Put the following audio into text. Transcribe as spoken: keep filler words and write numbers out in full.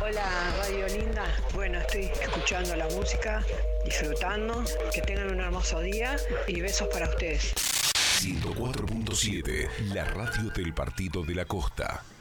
Hola, Radio Linda. Bueno, estoy escuchando la música, disfrutando. Que tengan un hermoso día y besos para ustedes. ciento cuatro punto siete, la radio del Partido de la Costa.